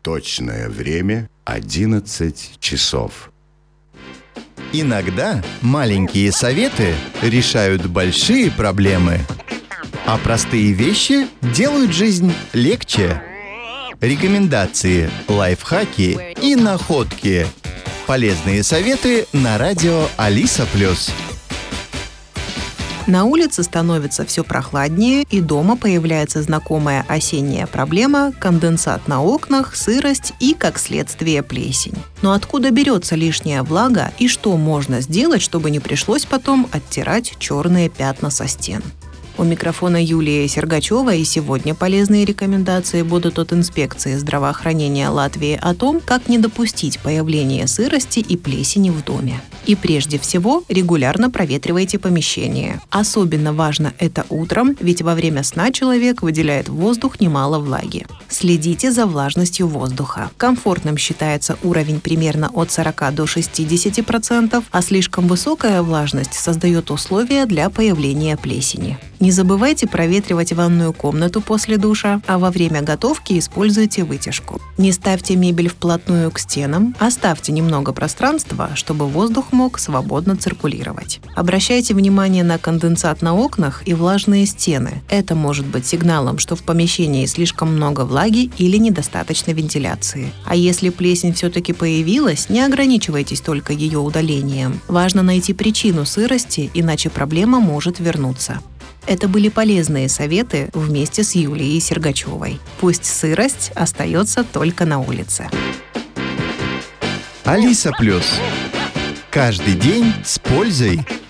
Точное время 11 часов. Иногда маленькие советы решают большие проблемы, а простые вещи делают жизнь легче. Рекомендации, лайфхаки и находки. Полезные советы на радио Алиса+. На улице становится все прохладнее, и дома появляется знакомая осенняя проблема – конденсат на окнах, сырость и, как следствие, плесень. Но откуда берется лишняя влага и что можно сделать, чтобы не пришлось потом оттирать черные пятна со стен? У микрофона Юлия Сергачева, и сегодня полезные рекомендации будут от инспекции здравоохранения Латвии о том, как не допустить появления сырости и плесени в доме. И прежде всего регулярно проветривайте помещение. Особенно важно это утром, ведь во время сна человек выделяет в воздух немало влаги. Следите за влажностью воздуха. Комфортным считается уровень примерно от 40 до 60%, а слишком высокая влажность создает условия для появления плесени. Не забывайте проветривать ванную комнату после душа, а во время готовки используйте вытяжку. Не ставьте мебель вплотную к стенам, оставьте немного пространства, чтобы воздух мог свободно циркулировать. Обращайте внимание на конденсат на окнах и влажные стены. Это может быть сигналом, что в помещении слишком много влаги или недостаточно вентиляции. А если плесень все-таки появилась, не ограничивайтесь только ее удалением. Важно найти причину сырости, иначе проблема может вернуться. Это были полезные советы вместе с Юлией Сергачевой. Пусть сырость остается только на улице. Алиса+. Каждый день с пользой.